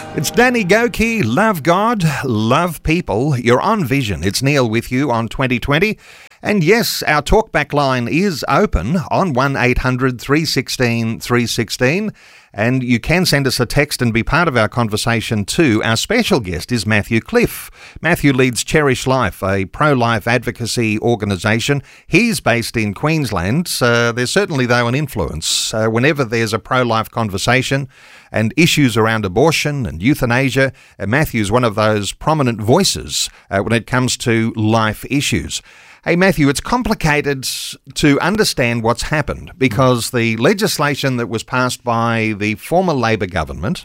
It's Danny Goki. Love God, love people. You're on Vision. It's Neil with you on 2020. And yes, our talkback line is open on 1800 316 316. And you can send us a text and be part of our conversation too. Our special guest is Matthew Cliff. Matthew leads Cherish Life, a pro-life advocacy organisation. He's based in Queensland. There's certainly, though, an influence. Whenever there's a pro-life conversation and issues around abortion and euthanasia, Matthew's one of those prominent voices when it comes to life issues. Hey, Matthew, it's complicated to understand what's happened because the legislation that was passed by the former Labor government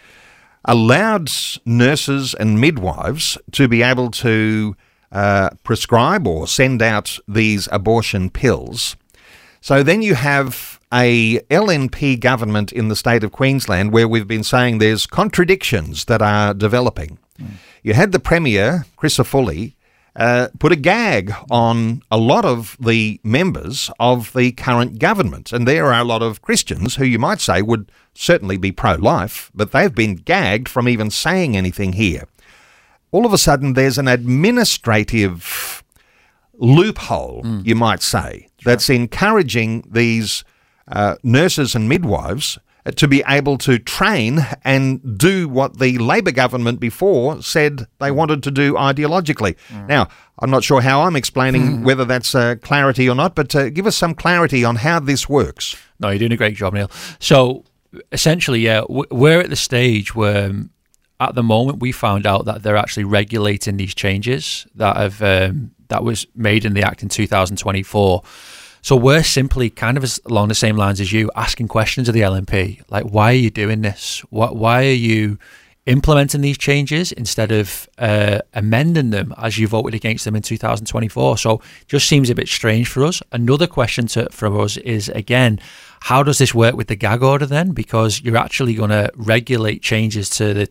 allowed nurses and midwives to be able to prescribe or send out these abortion pills. So then you have a LNP government in the state of Queensland where we've been saying there's contradictions that are developing. You had the Premier, Crisafulli, put a gag on a lot of the members of the current government. And there are a lot of Christians who you might say would certainly be pro-life, but they've been gagged from even saying anything here. All of a sudden, there's an administrative loophole, you might say, that's encouraging these nurses and midwives to be able to train and do what the Labor government before said they wanted to do ideologically. Now, I'm not sure how I'm explaining whether that's clarity or not, but give us some clarity on how this works. No, you're doing a great job, Neil. So, essentially, we're at the stage where, at the moment, we found out that they're actually regulating these changes that have that was made in the Act in 2024. So we're simply kind of along the same lines as you, asking questions of the LNP, like, why are you doing this? Why are you implementing these changes instead of amending them as you voted against them in 2024? So it just seems a bit strange for us. Another question from us is, again, how does this work with the gag order then? Because you're actually going to regulate changes to the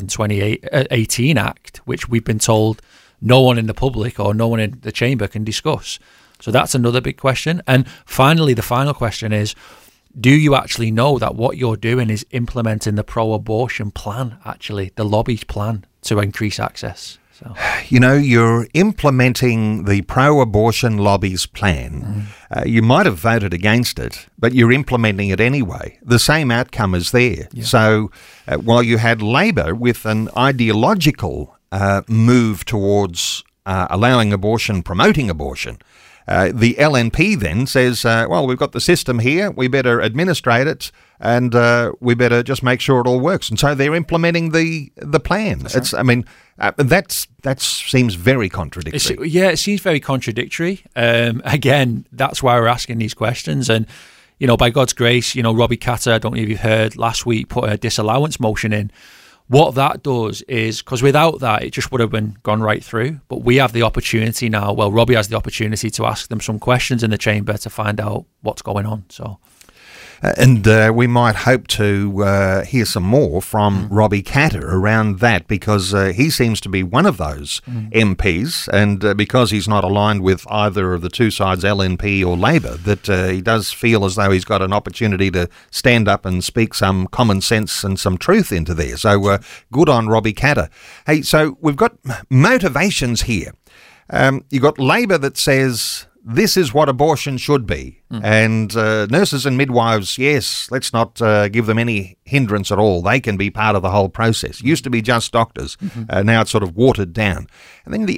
2018 Act, which we've been told no one in the public or no one in the chamber can discuss. So that's another big question. And finally, the final question is, do you actually know that what you're doing is implementing the pro-abortion plan, actually, the lobby's plan to increase access? So, you know, you're implementing the pro-abortion lobby's plan. You might have voted against it, but you're implementing it anyway. The same outcome is there. Yeah. So while you had Labor with an ideological move towards allowing abortion, promoting abortion, the LNP then says, well, we've got the system here, we better administrate it, and we better just make sure it all works. And so they're implementing the plan. It's, I mean, that seems very contradictory. It seems very contradictory. Again, that's why we're asking these questions. And, you know, by God's grace, you know, Robbie Katter, I don't know if you've heard, last week put a disallowance motion in. What that does is, because without that, it just would have gone right through. But we have the opportunity now, well, Robbie has the opportunity to ask them some questions in the chamber to find out what's going on. So, and we might hope to hear some more from Robbie Katter around that, because he seems to be one of those MPs, and because he's not aligned with either of the two sides, LNP or Labor, that he does feel as though he's got an opportunity to stand up and speak some common sense and some truth into there. So good on Robbie Katter. Hey, so we've got motivations here. You've got Labor that says this is what abortion should be. And nurses and midwives, yes, let's not give them any hindrance at all. They can be part of the whole process. Used to be just doctors. Now it's sort of watered down. And then the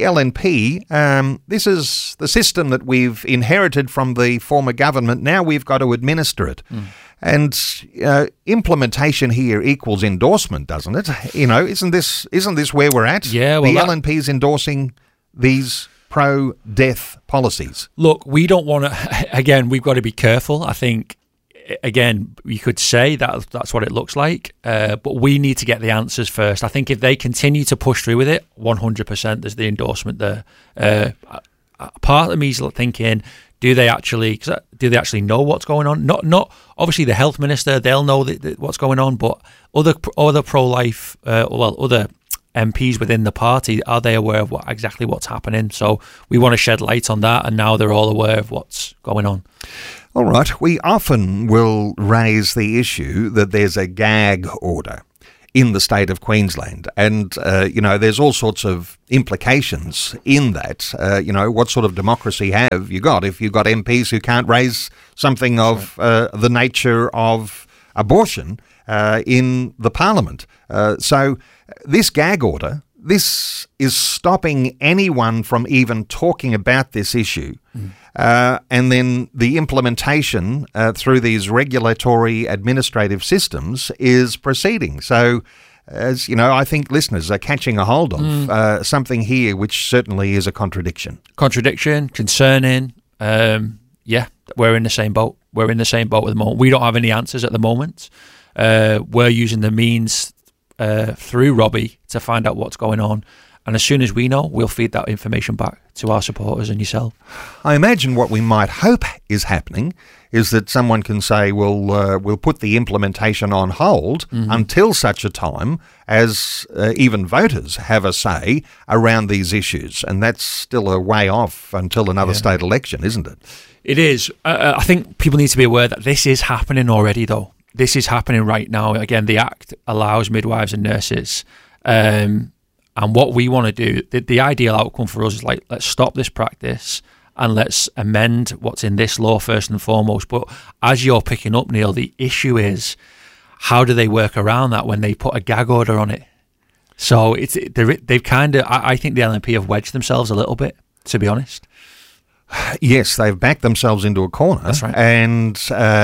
LNP, this is the system that we've inherited from the former government. Now we've got to administer it. And implementation here equals endorsement, doesn't it? You know, isn't this where we're at? Yeah, well, the LNP's endorsing these pro-death policies. Look, we don't want to, again, we've got to be careful. I think, again, you could say that that's what it looks like, but we need to get the answers first. I think if they continue to push through with it, 100% there's the endorsement there. Part of me is thinking, do they actually know what's going on? Not obviously the health minister, they'll know what's going on, but other pro-life, other MPs within the party, are they aware of exactly what's happening? So we want to shed light on that, and now they're all aware of what's going on. All right. We often will raise the issue that there's a gag order. in the state of Queensland. And, there's all sorts of implications in that. What sort of democracy have you got if you've got MPs who can't raise something of the nature of abortion in the parliament? So this gag order, this is stopping anyone from even talking about this issue. And then the implementation through these regulatory administrative systems is proceeding. So, as you know, I think listeners are catching a hold of something here which certainly is a contradiction. Contradiction, concerning. We're in the same boat. We're in the same boat at the moment. We don't have any answers at the moment. We're using the means through Robbie to find out what's going on. And as soon as we know, we'll feed that information back to our supporters and yourself. I imagine what we might hope is happening is that someone can say, we'll put the implementation on hold until such a time as even voters have a say around these issues. And that's still a way off until another state election, isn't it? It is. I think people need to be aware that this is happening already, though. This is happening right now. Again, the Act allows midwives and nurses. And what we want to do, the ideal outcome for us is like, let's stop this practice and let's amend what's in this law first and foremost. But as you're picking up, Neil, the issue is, how do they work around that when they put a gag order on it? So they've kind of, I think the LNP have wedged themselves a little bit, to be honest. Yes, they've backed themselves into a corner. That's right. And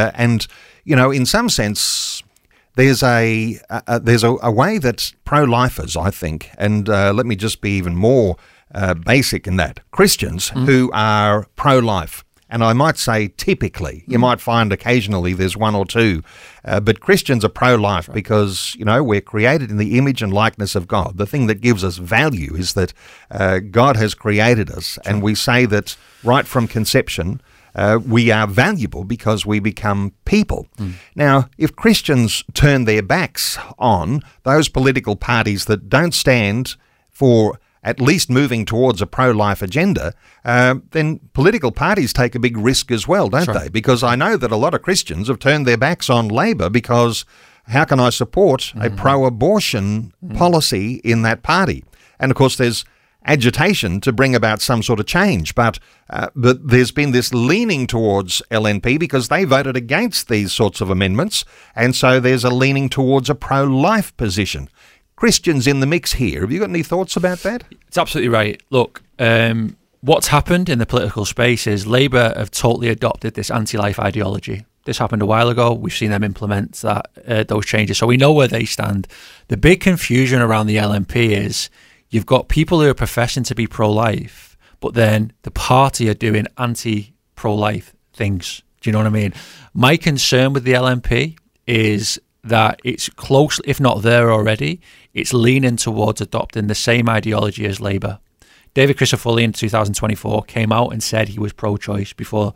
in some sense, there's a way that pro-lifers, I think, and let me just be even more basic in that, Christians who are pro-life, and I might say typically, you might find occasionally there's one or two, but Christians are pro-life because, we're created in the image and likeness of God. The thing that gives us value is that God has created us, and we say that right from conception, we are valuable because we become people. Now, if Christians turn their backs on those political parties that don't stand for at least moving towards a pro-life agenda, then political parties take a big risk as well, don't they? Because I know that a lot of Christians have turned their backs on Labor because how can I support a pro-abortion policy in that party? And of course, there's agitation to bring about some sort of change, but there's been this leaning towards LNP because they voted against these sorts of amendments, and so there's a leaning towards a pro-life position. Christians in the mix here. Have you got any thoughts about that? It's absolutely right. Look, what's happened in the political space is Labour have totally adopted this anti-life ideology. This happened a while ago. We've seen them implement those changes, so we know where they stand. The big confusion around the LNP is you've got people who are professing to be pro-life, but then the party are doing anti-pro-life things. Do you know what I mean? My concern with the LNP is that it's close, if not there already, it's leaning towards adopting the same ideology as Labour. David Crisafulli in 2024 came out and said he was pro-choice before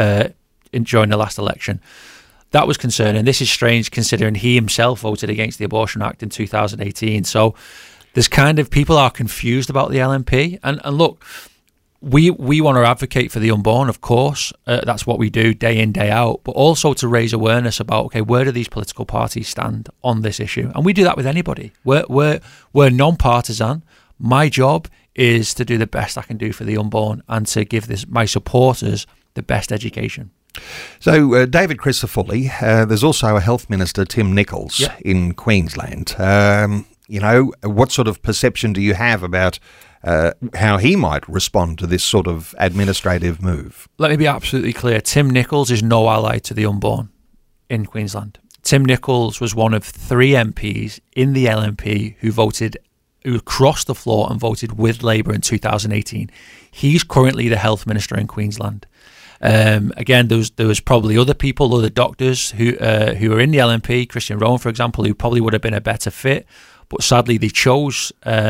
during the last election. That was concerning. This is strange considering he himself voted against the Abortion Act in 2018. So there's kind of, people are confused about the LNP. And look, we want to advocate for the unborn, of course. That's what we do day in, day out. But also to raise awareness about, okay, where do these political parties stand on this issue? And we do that with anybody. We're non-partisan. My job is to do the best I can do for the unborn and to give my supporters the best education. So, David Crisafulli, there's also a Health Minister, Tim Nicholls, in Queensland. What sort of perception do you have about how he might respond to this sort of administrative move? Let me be absolutely clear. Tim Nicholls is no ally to the unborn in Queensland. Tim Nicholls was one of 3 MPs in the LNP who crossed the floor and voted with Labour in 2018. He's currently the Health Minister in Queensland. Again, there was probably other people, other doctors who are in the LNP, Christian Rowan, for example, who probably would have been a better fit. But sadly, they chose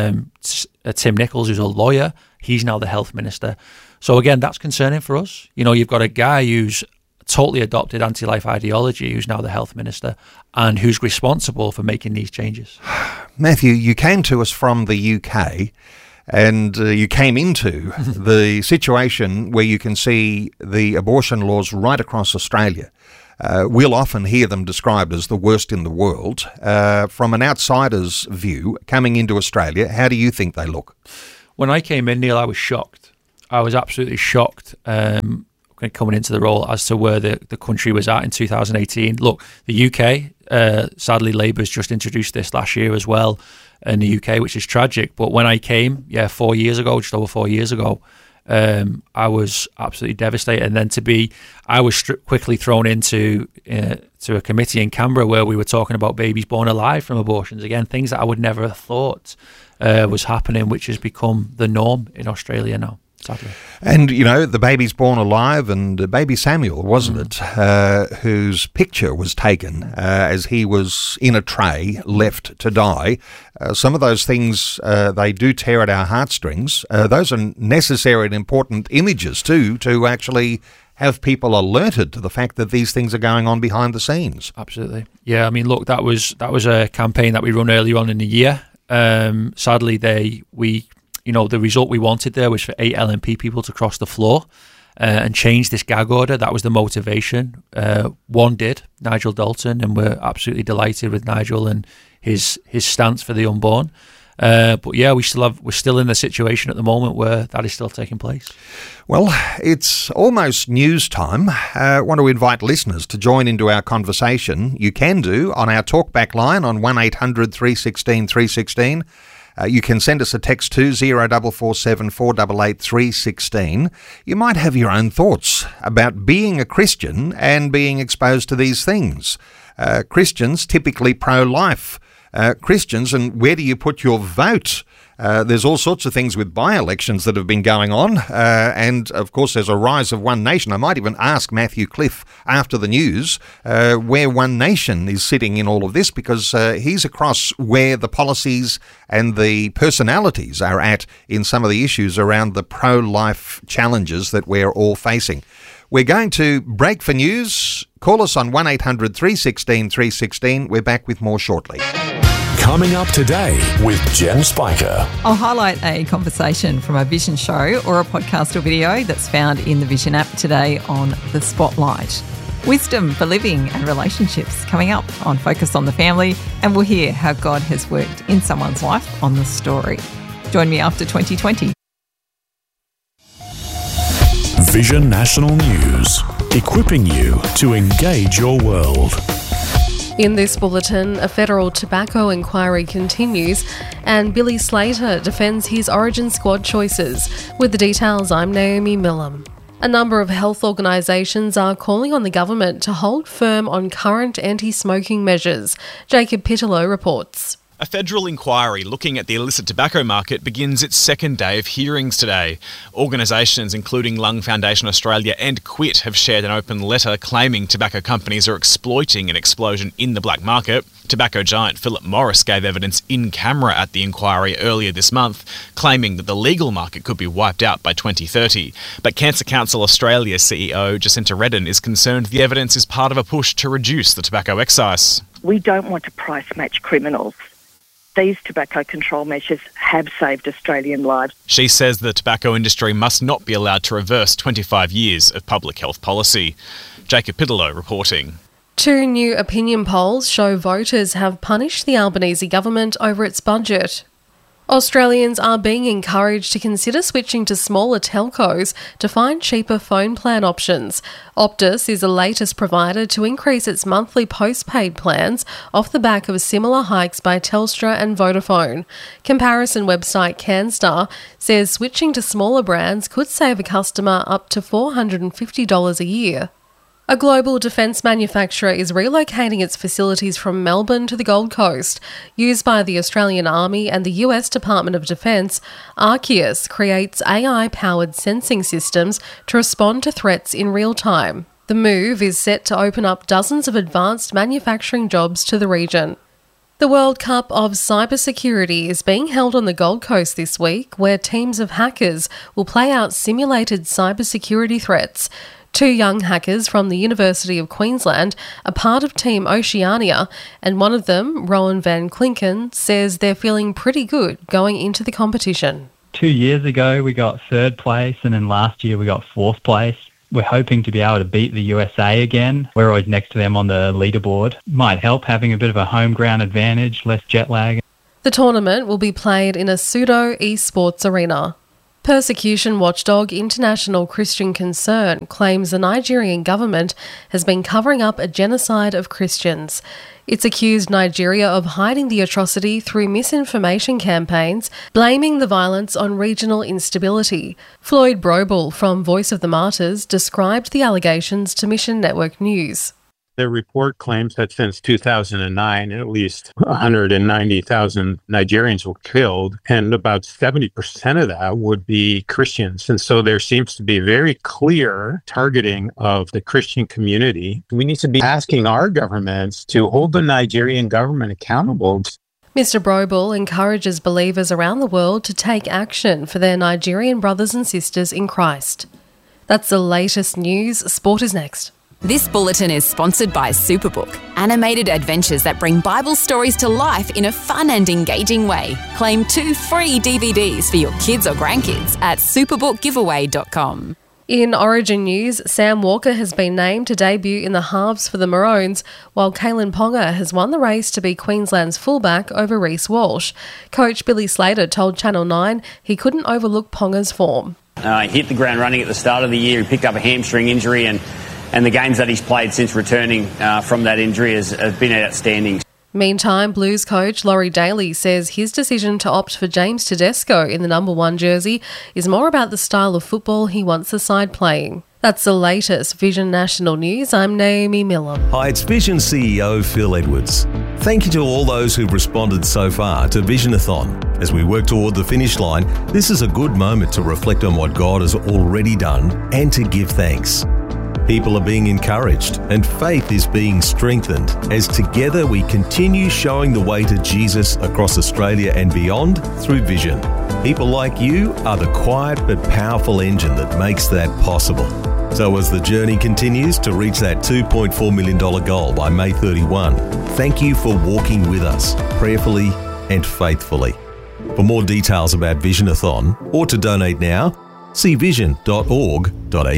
Tim Nicholls, who's a lawyer. He's now the Health Minister. So again, that's concerning for us. You've got a guy who's totally adopted anti-life ideology, who's now the Health Minister, and who's responsible for making these changes. Matthew, you came to us from the UK, and you came into the situation where you can see the abortion laws right across Australia. we'll often hear them described as the worst in the world. From an outsider's view, coming into Australia, how do you think they look? When I came in, Neil, I was shocked. I was absolutely shocked coming into the role as to where the country was at in 2018. Look, the UK, sadly, Labour's just introduced this last year as well in the UK, which is tragic. But when I came, 4 years ago, just over 4 years ago, I was absolutely devastated. And then I was quickly thrown into to a committee in Canberra where we were talking about babies born alive from abortions. Again, things that I would never have thought was happening, which has become the norm in Australia now, sadly. And, the baby's born alive, and baby Samuel, wasn't it, whose picture was taken as he was in a tray, left to die. Some of those things, they do tear at our heartstrings. Those are necessary and important images, too, to actually have people alerted to the fact that these things are going on behind the scenes. Absolutely. Yeah, I mean, look, that was a campaign that we run earlier on in the year. Sadly, the result we wanted there was for 8 LNP people to cross the floor and change this gag order. That was the motivation. One did, Nigel Dalton, and we're absolutely delighted with Nigel and his stance for the unborn. But yeah, we're still in the situation at the moment where that is still taking place. Well, it's almost news time. I want to invite listeners to join into our conversation. You can do on our talkback line on 1800 316 316. You can send us a text to 0447 488 316. You might have your own thoughts about being a Christian and being exposed to these things. Christians typically pro-life. Christians, and where do you put your vote? There's all sorts of things with by-elections that have been going on, and of course there's a rise of One Nation. I might even ask Matthew Cliff after the news where One Nation is sitting in all of this, because he's across where the policies and the personalities are at in some of the issues around the pro-life challenges that we're all facing. We're going to break for news. Call us on 1800 316 316. We're back with more shortly. Coming up today with Jen Spiker. I'll highlight a conversation from a Vision show or a podcast or video that's found in the Vision app today on The Spotlight. Wisdom for living and relationships coming up on Focus on the Family, and we'll hear how God has worked in someone's life on The Story. Join me after 2020. Vision National News, equipping you to engage your world. In this bulletin, a federal tobacco inquiry continues and Billy Slater defends his Origin Squad choices. With the details, I'm Naomi Millam. A number of health organisations are calling on the government to hold firm on current anti-smoking measures. Jacob Pitterlow reports. A federal inquiry looking at the illicit tobacco market begins its second day of hearings today. Organisations including Lung Foundation Australia and Quit have shared an open letter claiming tobacco companies are exploiting an explosion in the black market. Tobacco giant Philip Morris gave evidence in camera at the inquiry earlier this month, claiming that the legal market could be wiped out by 2030. But Cancer Council Australia CEO Jacinta Redden is concerned the evidence is part of a push to reduce the tobacco excise. We don't want to price match criminals. These tobacco control measures have saved Australian lives. She says the tobacco industry must not be allowed to reverse 25 years of public health policy. Jacob Pitterlow reporting. 2 new opinion polls show voters have punished the Albanese government over its budget. Australians are being encouraged to consider switching to smaller telcos to find cheaper phone plan options. Optus is the latest provider to increase its monthly postpaid plans off the back of similar hikes by Telstra and Vodafone. Comparison website CanStar says switching to smaller brands could save a customer up to $450 a year. A global defence manufacturer is relocating its facilities from Melbourne to the Gold Coast. Used by the Australian Army and the US Department of Defence, Arceus creates AI-powered sensing systems to respond to threats in real time. The move is set to open up dozens of advanced manufacturing jobs to the region. The World Cup of Cybersecurity is being held on the Gold Coast this week, where teams of hackers will play out simulated cybersecurity threats. 2 young hackers from the University of Queensland are part of Team Oceania, and one of them, Rowan Van Klinken, says they're feeling pretty good going into the competition. 2 years ago we got 3rd place, and then last year we got 4th place. We're hoping to be able to beat the USA again. We're always next to them on the leaderboard. Might help having a bit of a home ground advantage, less jet lag. The tournament will be played in a pseudo esports arena. Persecution watchdog International Christian Concern claims the Nigerian government has been covering up a genocide of Christians. It's accused Nigeria of hiding the atrocity through misinformation campaigns, blaming the violence on regional instability. Floyd Broble from Voice of the Martyrs described the allegations to Mission Network News. The report claims that since 2009, at least 190,000 Nigerians were killed, and about 70% of that would be Christians. And so there seems to be very clear targeting of the Christian community. We need to be asking our governments to hold the Nigerian government accountable. Mr. Broble encourages believers around the world to take action for their Nigerian brothers and sisters in Christ. That's the latest news. Sport is next. This bulletin is sponsored by Superbook, animated adventures that bring Bible stories to life in a fun and engaging way. Claim 2 free DVDs for your kids or grandkids at superbookgiveaway.com. In Origin news, Sam Walker has been named to debut in the halves for the Maroons, while Kalen Ponga has won the race to be Queensland's fullback over Reece Walsh. Coach Billy Slater told Channel 9 he couldn't overlook Ponga's form. He hit the ground running at the start of the year. He picked up a hamstring injury and the games that he's played since returning from that injury has been outstanding. Meantime, Blues coach Laurie Daly says his decision to opt for James Tedesco in the number 1 jersey is more about the style of football he wants the side playing. That's the latest Vision National News. I'm Naomi Miller. Hi, it's Vision CEO Phil Edwards. Thank you to all those who've responded so far to Visionathon. As we work toward the finish line, this is a good moment to reflect on what God has already done and to give thanks. People are being encouraged and faith is being strengthened as together we continue showing the way to Jesus across Australia and beyond through Vision. People like you are the quiet but powerful engine that makes that possible. So as the journey continues to reach that $2.4 million goal by May 31, thank you for walking with us prayerfully and faithfully. For more details about Visionathon or to donate now, see vision.org.au.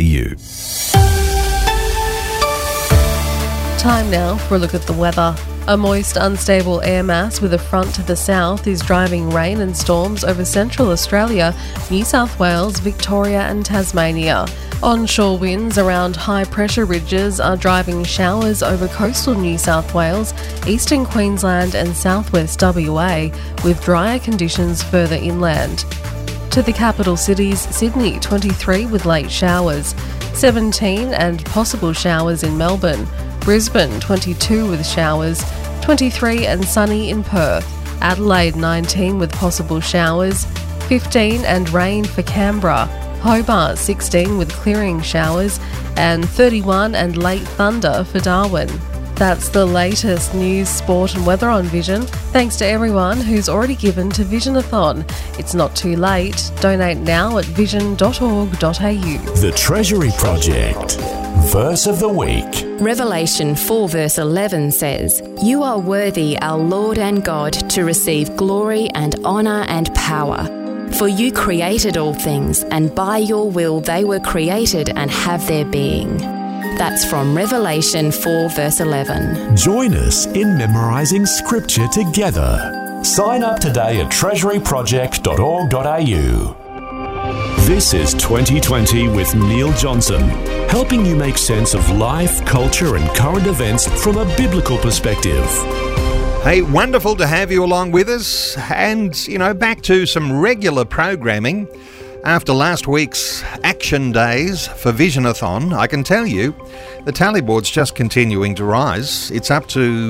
Time now for a look at the weather. A moist, unstable air mass with a front to the south is driving rain and storms over central Australia, New South Wales, Victoria and Tasmania. Onshore winds around high-pressure ridges are driving showers over coastal New South Wales, eastern Queensland and southwest WA, with drier conditions further inland. To the capital cities, Sydney 23 with late showers, 17 and possible showers in Melbourne, Brisbane 22 with showers, 23 and sunny in Perth, Adelaide 19 with possible showers, 15 and rain for Canberra, Hobart 16 with clearing showers, and 31 and late thunder for Darwin. That's the latest news, sport and weather on Vision. Thanks to everyone who's already given to Visionathon. It's not too late. Donate now at vision.org.au. The Treasury Project. Verse of the Week. Revelation 4 verse 11 says, "You are worthy, our Lord and God, to receive glory and honour and power. For you created all things, and by your will they were created and have their being." That's from Revelation 4 verse 11. Join us in memorising Scripture together. Sign up today at treasuryproject.org.au. This is 2020 with Neil Johnson, helping you make sense of life, culture and current events from a biblical perspective. Hey, wonderful to have you along with us. And, back to some regular programming. After last week's action days for Visionathon, I can tell you the tally board's just continuing to rise. It's up to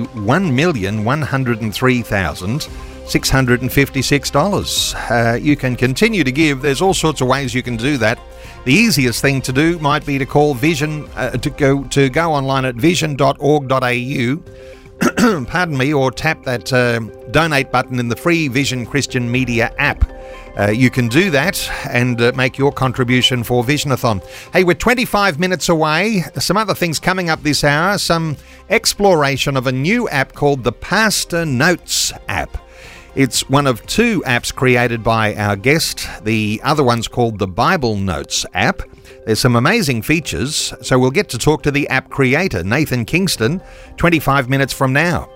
$1,103,656. You can continue to give. There's all sorts of ways you can do that. The easiest thing to do might be to call Vision, to go online at vision.org.au. Pardon me, or tap that donate button in the free Vision Christian Media app. You can do that and make your contribution for Visionathon. Hey, we're 25 minutes away. Some other things coming up this hour. Some exploration of a new app called the Pastor Notes app. It's one of 2 apps created by our guest. The other one's called the Bible Notes app. There's some amazing features, so we'll get to talk to the app creator, Nathan Kingston, 25 minutes from now.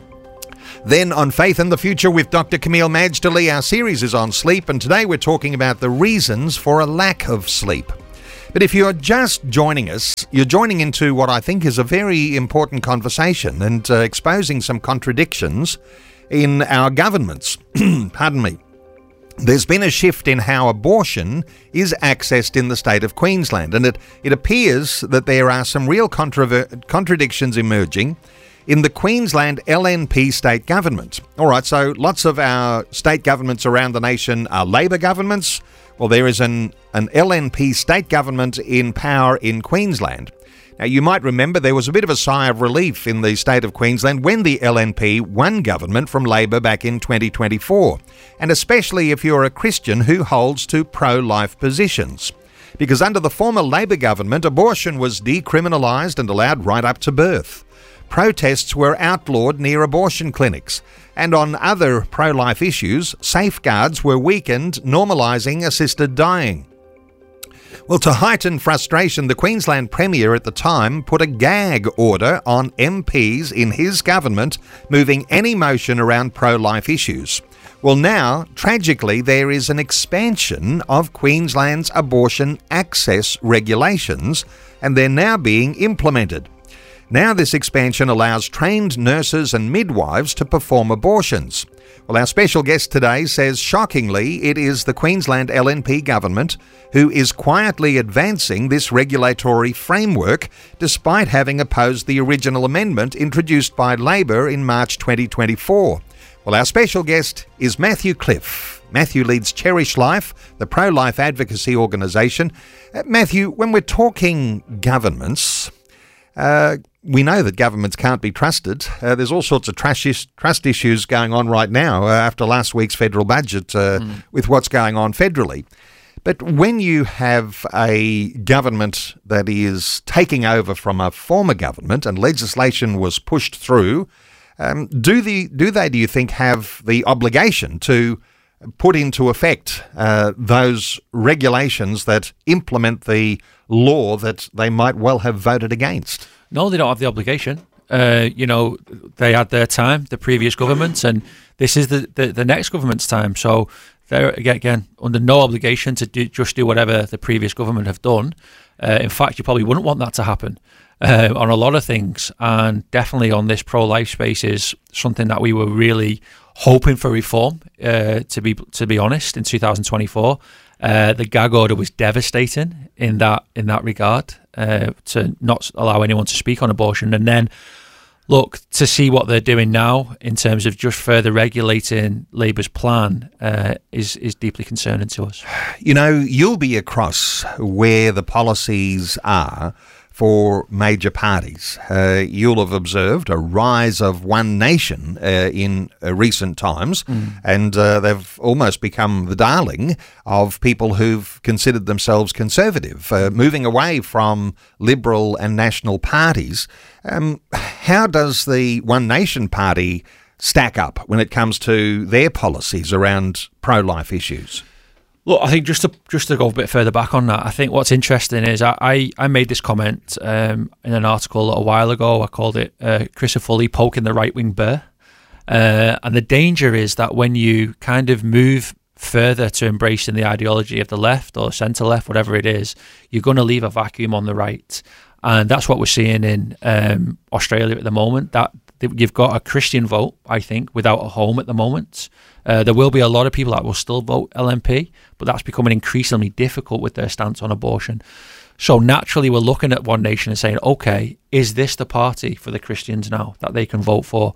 Then on Faith in the Future with Dr. Camille Majdali, our series is on sleep, and today we're talking about the reasons for a lack of sleep. But if you're just joining us, you're joining into what I think is a very important conversation and exposing some contradictions in our governments. Pardon me. There's been a shift in how abortion is accessed in the state of Queensland, and it appears that there are some real contradictions emerging in the Queensland LNP state government. All right, so lots of our state governments around the nation are Labor governments. Well, there is an LNP state government in power in Queensland. Now, you might remember there was a bit of a sigh of relief in the state of Queensland when the LNP won government from Labor back in 2024, and especially if you're a Christian who holds to pro-life positions. Because under the former Labor government, abortion was decriminalised and allowed right up to birth. Protests were outlawed near abortion clinics, and on other pro-life issues, safeguards were weakened, normalising assisted dying. Well, to heighten frustration, the Queensland Premier at the time put a gag order on MPs in his government moving any motion around pro-life issues. Well, now, tragically, there is an expansion of Queensland's abortion access regulations, and they're now being implemented. Now this expansion allows trained nurses and midwives to perform abortions. Well, our special guest today says, shockingly, it is the Queensland LNP government who is quietly advancing this regulatory framework despite having opposed the original amendment introduced by Labor in March 2024. Well, our special guest is Matthew Cliff. Matthew leads Cherish Life, the pro-life advocacy organisation. Matthew, when we're talking governments, we know that governments can't be trusted. There's all sorts of trust issues going on right now after last week's federal budget with what's going on federally. But when you have a government that is taking over from a former government and legislation was pushed through, do you think, have the obligation to put into effect those regulations that implement the law that they might well have voted against? No, they don't have the obligation. They had their time, the previous governments, and this is the next government's time. So they're, again, under no obligation to do whatever the previous government have done. In fact, you probably wouldn't want that to happen on a lot of things, and definitely on this pro-life space is something that we were really hoping for reform, to be honest, in 2024. The gag order was devastating in that regard, to not allow anyone to speak on abortion. And then, look, to see what they're doing now in terms of just further regulating Labour's plan is deeply concerning to us. You know, you'll be across where the policies are for major parties. You'll have observed a rise of One Nation in recent times, and they've almost become the darling of people who've considered themselves conservative, moving away from Liberal and National parties. How does the One Nation party stack up when it comes to their policies around pro-life issues? Look, I think just to go a bit further back on that, I think what's interesting is I made this comment in an article a while ago. I called it Chris Foley poking the right-wing bear. And the danger is that when you kind of move further to embracing the ideology of the left or centre-left, whatever it is, you're going to leave a vacuum on the right. And that's what we're seeing in Australia at the moment, that you've got a Christian vote, I think, without a home at the moment. There will be a lot of people that will still vote LNP, but that's becoming increasingly difficult with their stance on abortion. So naturally, we're looking at One Nation and saying, okay, is this the party for the Christians now that they can vote for?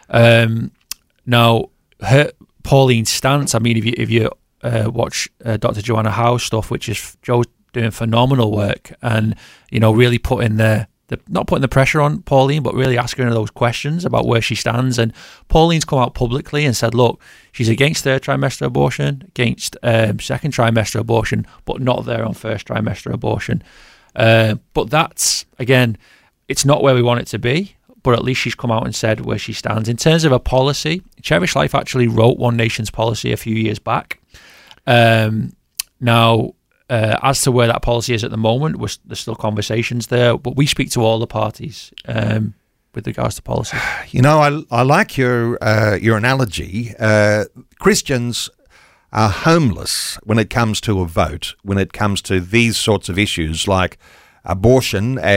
Now, Pauline's stance, I mean, if you watch Dr. Joanna Howe's stuff, which is Joe's doing phenomenal work and, really putting not putting the pressure on Pauline, but really asking her those questions about where she stands. And Pauline's come out publicly and said, look, she's against third trimester abortion, against second trimester abortion, but not there on first trimester abortion. But that's, again, it's not where we want it to be, but at least she's come out and said where she stands. In terms of a policy, Cherish Life actually wrote One Nation's policy a few years back. Now, as to where that policy is at the moment, there's still conversations there, but we speak to all the parties with regards to policy. You know, I like your analogy. Christians are homeless when it comes to a vote, when it comes to these sorts of issues like abortion